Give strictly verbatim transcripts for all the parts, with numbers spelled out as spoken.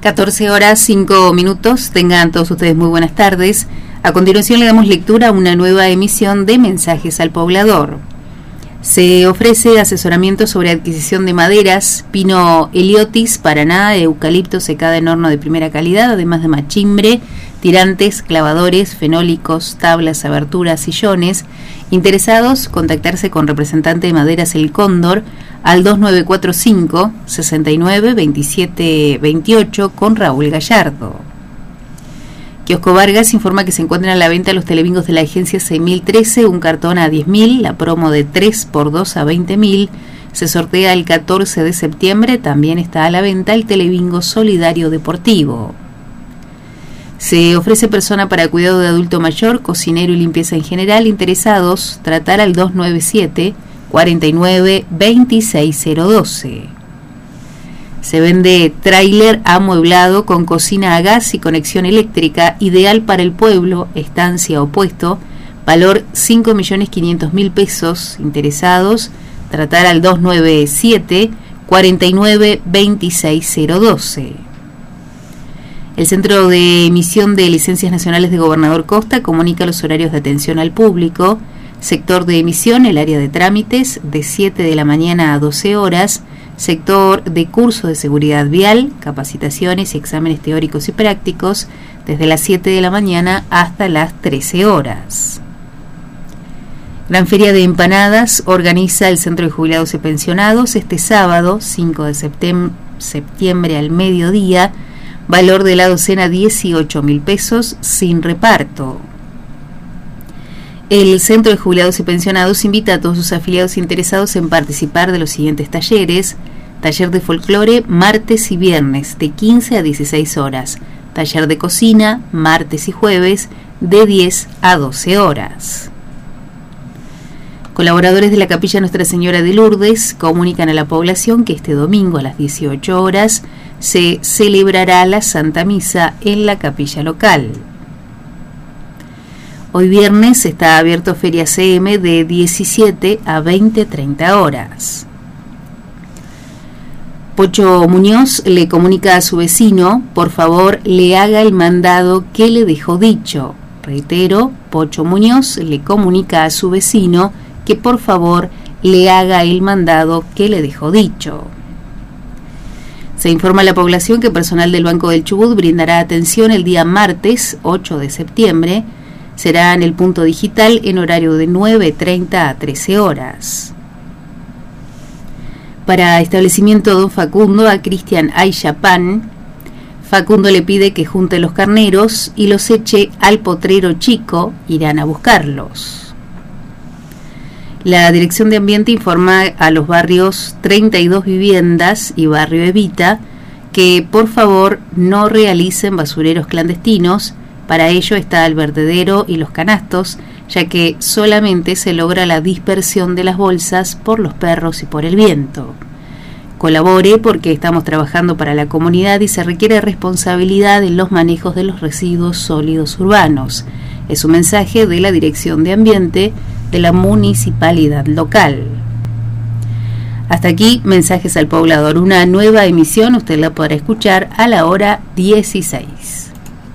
catorce horas cinco minutos, tengan todos ustedes muy buenas tardes. A continuación le damos lectura a una nueva emisión de Mensajes al Poblador. Se ofrece asesoramiento sobre adquisición de maderas, pino Heliotis, Paraná, eucalipto secada en horno de primera calidad, además de machimbre, tirantes, clavadores, fenólicos, tablas, aberturas, sillones. Interesados, contactarse con representante de Maderas El Cóndor al dos nueve cuatro cinco, seis nueve, veintisiete veintiocho con Raúl Gallardo. Kiosco Vargas informa que se encuentran a la venta los telebingos de la agencia seis mil trece, un cartón a diez mil, la promo de tres por dos a veinte mil. Se sortea el catorce de septiembre, también está a la venta el telebingo solidario deportivo. Se ofrece persona para cuidado de adulto mayor, cocinero y limpieza en general. Interesados, tratar al dos nueve siete, cuarenta y nueve, veintiséis cero doce. Se vende tráiler amueblado con cocina a gas y conexión eléctrica, ideal para el pueblo, estancia o puesto, valor cinco millones quinientos mil pesos. Interesados, tratar al dos nueve siete, cuarenta y nueve, veintiséis cero doce. El Centro de Emisión de Licencias Nacionales de Gobernador Costa comunica los horarios de atención al público. Sector de emisión, el área de trámites, de siete de la mañana a doce horas. Sector de curso de seguridad vial, capacitaciones y exámenes teóricos y prácticos, desde las siete de la mañana hasta las trece horas. Gran Feria de Empanadas organiza el Centro de Jubilados y Pensionados este sábado, cinco de septiembre al mediodía. Valor de la docena dieciocho mil pesos sin reparto. El Centro de Jubilados y Pensionados invita a todos sus afiliados interesados en participar de los siguientes talleres. Taller de folclore martes y viernes de quince a dieciséis horas. Taller de cocina martes y jueves de diez a doce horas. Colaboradores de la Capilla Nuestra Señora de Lourdes comunican a la población que este domingo a las dieciocho horas se celebrará la Santa Misa en la capilla local. Hoy viernes está abierto Feria C M de diecisiete a veinte treinta horas. Pocho Muñoz le comunica a su vecino, por favor le haga el mandado que le dejó dicho. Reitero, Pocho Muñoz le comunica a su vecino que por favor le haga el mandado que le dejó dicho. Se informa a la población que personal del Banco del Chubut brindará atención el día martes ocho de septiembre. Será en el punto digital en horario de nueve treinta a trece horas. Para establecimiento Don Facundo a Cristian Aychapán, Facundo le pide que junte los carneros y los eche al potrero chico, irán a buscarlos. La Dirección de Ambiente informa a los barrios treinta y dos Viviendas y Barrio Evita que por favor no realicen basureros clandestinos. Para ello está el vertedero y los canastos, ya que solamente se logra la dispersión de las bolsas por los perros y por el viento. Colabore porque estamos trabajando para la comunidad y se requiere responsabilidad en los manejos de los residuos sólidos urbanos. Es un mensaje de la Dirección de Ambiente de la municipalidad local. Hasta aquí, Mensajes al Poblador. Una nueva emisión, usted la podrá escuchar a la hora dieciséis.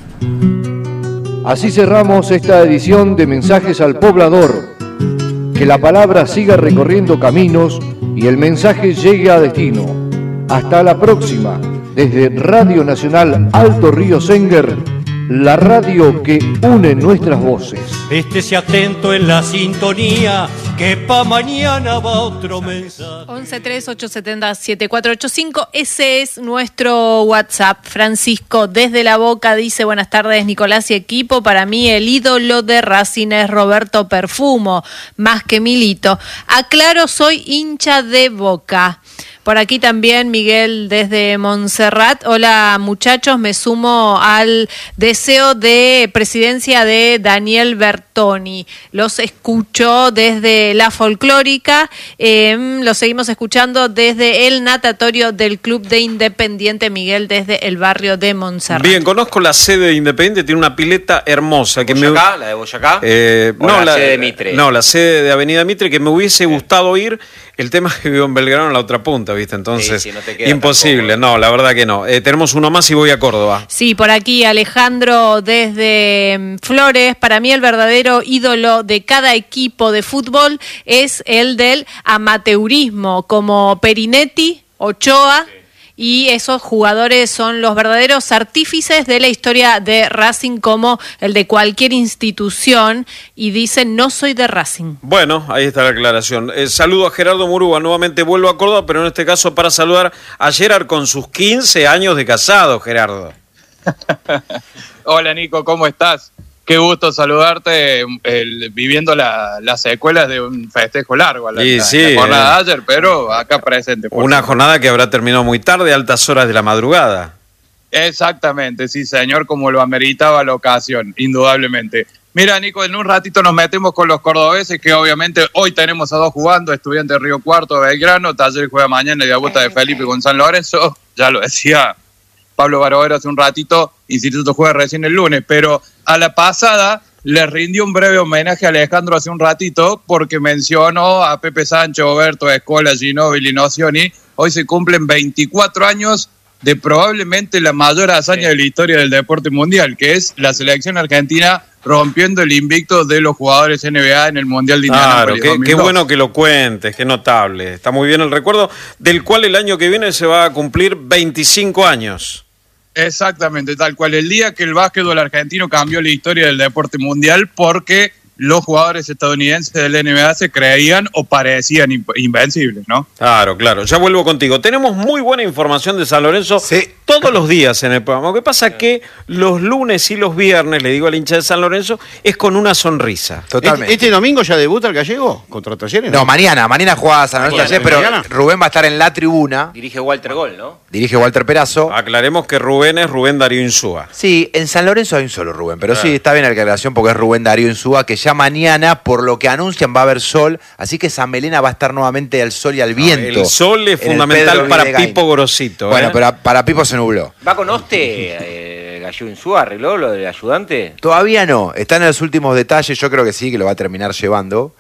Así cerramos esta edición de Mensajes al Poblador. Que la palabra siga recorriendo caminos y el mensaje llegue a destino. Hasta la próxima, desde Radio Nacional Alto Río Senguer, la radio que une nuestras voces. Estése atento en la sintonía, que pa' mañana va otro mensaje. once tres ocho siete cero siete cuatro ocho cinco, ese es nuestro WhatsApp. Francisco desde La Boca dice: buenas tardes Nicolás y equipo, para mí el ídolo de Racing es Roberto Perfumo, más que Milito. Aclaro, soy hincha de Boca. Por aquí también Miguel desde Montserrat. Hola muchachos, me sumo al deseo de presidencia de Daniel Bertoni. Los escucho desde La Folclórica, eh, los seguimos escuchando desde el natatorio del Club de Independiente. Miguel desde el barrio de Montserrat. Bien, conozco la sede de Independiente, tiene una pileta hermosa. Que ¿Boyacá? Me... ¿La de Boyacá? Eh, ¿O no, la, la sede de Mitre? No, la sede de Avenida Mitre, que me hubiese Bien. gustado ir. El tema es que vivo en Belgrano, en la otra punta, ¿viste? Entonces, sí, sí, no te queda imposible. No, la verdad que no. Eh, tenemos uno más y voy a Córdoba. Sí, por aquí Alejandro desde Flores. Para mí el verdadero ídolo de cada equipo de fútbol es el del amateurismo, como Perinetti, Ochoa. Sí. Y esos jugadores son los verdaderos artífices de la historia de Racing, como el de cualquier institución, y dicen: no soy de Racing. Bueno, ahí está la aclaración. Eh, saludo a Gerardo Murúa, nuevamente vuelvo a Córdoba, pero en este caso para saludar a Gerard con sus quince años de casado, Gerardo. Hola Nico, ¿cómo estás? Qué gusto saludarte, el, viviendo la, las secuelas de un festejo largo, la, sí, la, sí, la jornada eh, de ayer, pero acá presente. Una favor. jornada que habrá terminado muy tarde, altas horas de la madrugada. Exactamente, sí señor, como lo ameritaba la ocasión, indudablemente. Mira Nico, en un ratito nos metemos con los cordobeses, que obviamente hoy tenemos a dos jugando, Estudiantes de Río Cuarto, Belgrano, Talleres juega mañana y debuta de Felipe con San Lorenzo, ya lo decía Pablo Barovero hace un ratito, Instituto juega recién el lunes, pero a la pasada le rindió un breve homenaje a Alejandro hace un ratito porque mencionó a Pepe Sancho, Oberto, Escola, Ginóbili, Nocioni. Hoy se cumplen veinticuatro años de probablemente la mayor hazaña de la historia del deporte mundial, que es la selección argentina rompiendo el invicto de los jugadores N B A en el Mundial de Indianápolis. Claro, qué, qué bueno que lo cuentes, qué notable. Está muy bien el recuerdo, del cual el año que viene se va a cumplir veinticinco años. Exactamente, tal cual. El día que el básquetbol argentino cambió la historia del deporte mundial porque los jugadores estadounidenses del N B A se creían o parecían invencibles, ¿no? Claro, claro. Ya vuelvo contigo. Tenemos muy buena información de San Lorenzo sí. todos los días en el programa. Lo que pasa es que los lunes y los viernes, le digo al hincha de San Lorenzo, es con una sonrisa. Totalmente. ¿Este, este domingo ya debuta el Gallego contra Talleres? No, no mañana. Mañana juega San Lorenzo Talleres, pero mañana. Rubén va a estar en la tribuna. Dirige Walter Gol, ¿no? Dirige Walter Perazo. Aclaremos que Rubén es Rubén Darío Insúa. Sí, en San Lorenzo hay un solo Rubén, pero ah. sí, está bien la aclaración porque es Rubén Darío Insúa, que ya mañana, por lo que anuncian, va a haber sol, así que San Melena va a estar nuevamente al sol y al viento. No, el sol es fundamental para Pipo Gorosito. Bueno, ¿eh? pero para Pipo se nubló. ¿Va con Oste, eh, Gallego Insúa? ¿Arregló lo del ayudante? Todavía no, están en los últimos detalles, yo creo que sí, que lo va a terminar llevando,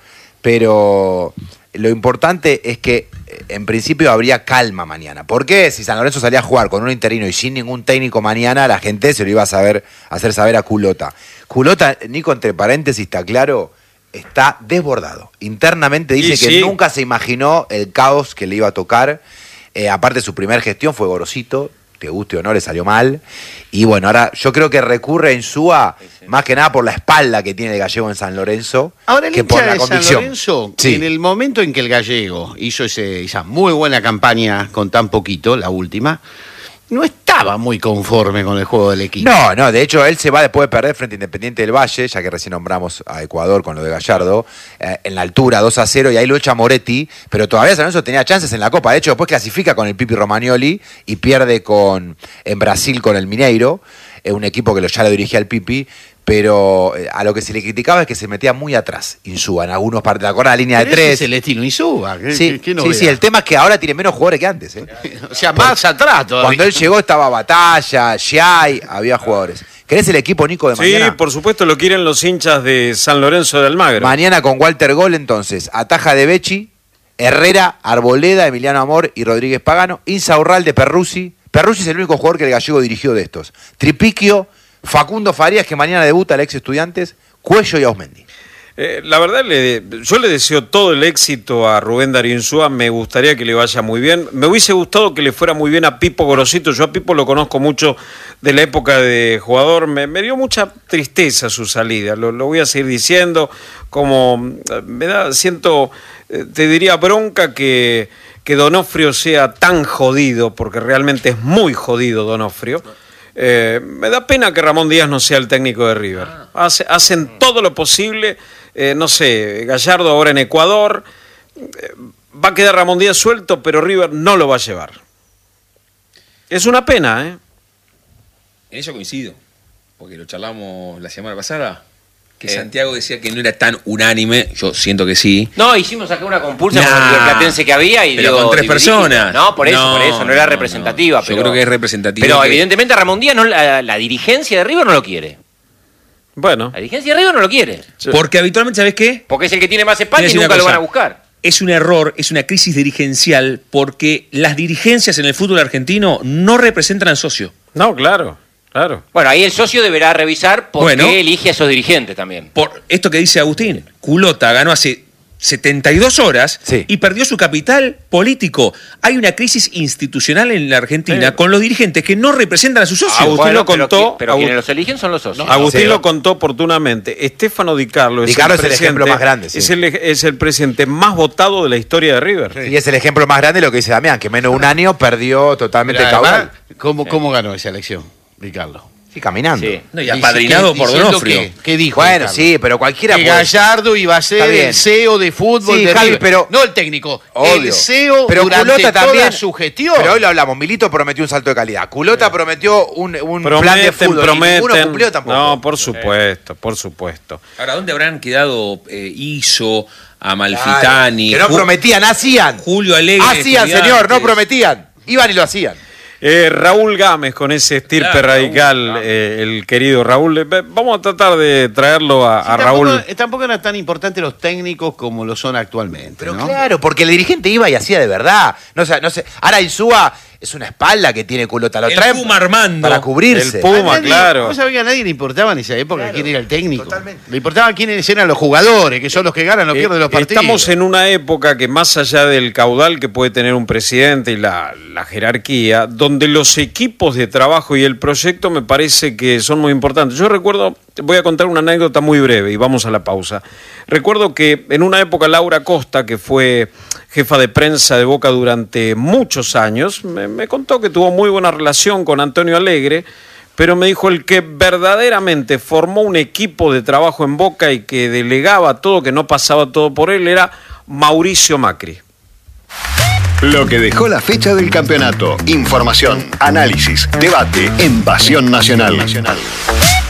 pero lo importante es que en principio habría calma mañana. ¿Por qué? Si San Lorenzo salía a jugar con un interino y sin ningún técnico mañana, la gente se lo iba a saber hacer saber a Culota. Culota, Nico, entre paréntesis, está claro, está desbordado. Internamente dice sí, que sí. nunca se imaginó el caos que le iba a tocar. Eh, aparte, su primera gestión fue Gorosito, te guste o no, le salió mal. Y bueno, ahora yo creo que recurre a Insúa sí, sí. más que nada por la espalda que tiene el Gallego en San Lorenzo. Ahora el que hincha por la de convicción. San Lorenzo, sí. en el momento en que el Gallego hizo ese, esa muy buena campaña con tan poquito, la última, no estaba muy conforme con el juego del equipo. No, no, de hecho él se va después de perder frente a Independiente del Valle, ya que recién nombramos a Ecuador con lo de Gallardo, eh, en la altura dos a cero, y ahí lo echa Moretti, pero todavía San Lorenzo tenía chances en la Copa. De hecho, después clasifica con el Pipi Romagnoli y pierde con en Brasil con el Mineiro, eh, un equipo que lo, ya lo dirigía el Pipi, pero eh, a lo que se le criticaba es que se metía muy atrás Insúa en algunos partidos. ¿Te acuerdas la línea pero de tres? Ese es el estilo Insúa. ¿Qué, sí, qué, qué sí, sí, el tema es que ahora tiene menos jugadores que antes. ¿eh? O sea, más atrás todavía. Cuando él llegó estaba Batalla, Giai, había jugadores. ¿Querés el equipo, Nico, de mañana? Sí, por supuesto, lo quieren los hinchas de San Lorenzo de Almagro. Mañana con Walter Gol, entonces, Ataja de Becci, Herrera, Arboleda, Emiliano Amor y Rodríguez Pagano, Insaurralde, Perruzzi. Perruzzi es el único jugador que el Gallego dirigió de estos. Tripiquio, Facundo Farías, que mañana debuta el ex Estudiantes, Cuello y Ausmendi. Eh, la verdad, le, yo le deseo todo el éxito a Rubén Darío Insúa, me gustaría que le vaya muy bien. Me hubiese gustado que le fuera muy bien a Pipo Gorosito, yo a Pipo lo conozco mucho de la época de jugador, me, me dio mucha tristeza su salida, lo, lo voy a seguir diciendo, como me da, siento, te diría bronca que, que Donofrio sea tan jodido, porque realmente es muy jodido Donofrio. Eh, me da pena que Ramón Díaz no sea el técnico de River. Hace, hacen todo lo posible, eh, no sé, Gallardo ahora en Ecuador, eh, va a quedar Ramón Díaz suelto, pero River no lo va a llevar. Es una pena, ¿eh? En eso coincido, porque lo charlamos la semana pasada, que eh. Santiago decía que no era tan unánime, yo siento que sí. No, hicimos acá una compulsa nah, con el platense que había y pero dio, con tres dividí. personas. No, por eso, no, por eso, no era representativa. No, pero, yo creo que es representativa. Pero que... evidentemente Ramón Díaz, no, la, la dirigencia de River no lo quiere. Bueno. La dirigencia de River no lo quiere. Porque habitualmente, ¿sabes qué? Porque es el que tiene más espalda y nunca lo van a buscar. es un error, es una crisis dirigencial, porque las dirigencias en el fútbol argentino no representan al socio. No, claro, claro. Bueno, ahí el socio deberá revisar por Bueno. qué elige a esos dirigentes también. Por esto que dice Agustín, Culota ganó hace setenta y dos horas Sí. y perdió su capital político. Hay una crisis institucional en la Argentina Sí. con los dirigentes que no representan a sus socios. Agustín Bueno, lo contó. Pero, qui- pero Agust- quienes los eligen son los socios. Agustín Sí. lo contó oportunamente. Estefano Di Carlo es, Di Carlo el, es el presidente- ejemplo más grande, sí. Es el, es el presidente más votado de la historia de River. Y es el ejemplo más grande de lo que dice Damián, que menos de un año perdió totalmente el Pero caudal. además, ¿cómo, ¿Cómo ganó esa elección, Ricardo? Sí, caminando. Sí. No, y apadrinado por Diciendo Donofrio. que- ¿Qué dijo? Bueno, Ricardo? sí, pero cualquiera Que puede- Gallardo iba a ser Está bien. el C E O de fútbol Sí, de Javi, River. pero- no el técnico, Obvio. el C E O pero durante Culota toda también, su gestión. Pero hoy lo hablamos, Milito prometió un salto de calidad. Culota prometió un, un plan de Prometen, fútbol y ninguno prometen. cumplió tampoco. No, por supuesto, por supuesto. Ahora, ¿dónde habrán quedado eh, Iso, Amalfitani? Claro, que no Ju- prometían, hacían. Julio Alegre? Hacían, señor, no Estudiantes. prometían. Iban y lo hacían. Eh, Raúl Gámez, con ese estirpe Claro, radical, Raúl. eh, el querido Raúl. Eh, Vamos a tratar de traerlo a, a Sí, Raúl. Tampoco, tampoco eran tan importantes los técnicos como lo son actualmente. Pero ¿no? claro, porque el dirigente iba y hacía de verdad. No, sé, no sé. Ahora Insúa es una espalda que tiene Culota. Lo El traen Puma Armando. para cubrirse. El Puma. A nadie- claro. Vos sabés que a nadie le importaba en esa época Claro, quién era el técnico. totalmente. Le importaba quiénes eran los jugadores, que son los que ganan o Eh, pierden los partidos. Estamos en una época que más allá del caudal que puede tener un presidente y la, la jerarquía, donde los equipos de trabajo y el proyecto me parece que son muy importantes. Yo recuerdo, te voy a contar una anécdota muy breve y vamos a la pausa. Recuerdo que en una época Laura Costa, que fue jefa de prensa de Boca durante muchos años, me, me contó que tuvo muy buena relación con Antonio Alegre, pero me dijo el que verdaderamente formó un equipo de trabajo en Boca y que delegaba todo, que no pasaba todo por él, era Mauricio Macri. Lo que dejó la fecha del campeonato. Información, análisis, debate en Pasión Nacional.